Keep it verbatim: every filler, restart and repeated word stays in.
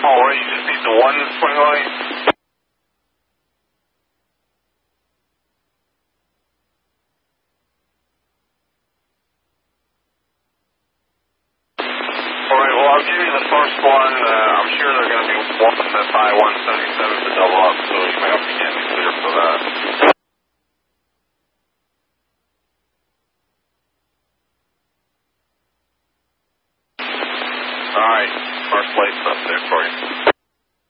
Oh, right, you just need the one swing light? Alright, well, I'll give you the first one. Uh, I'm sure they're going to be one that's high one seventy-seven to double up, so you may have to get me clear for that. Alright, first light's up there for you.